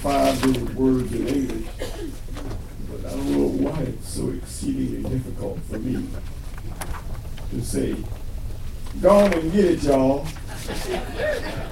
5 different words in English, but I don't know why it's so exceedingly difficult for me to say, go on and get it, y'all.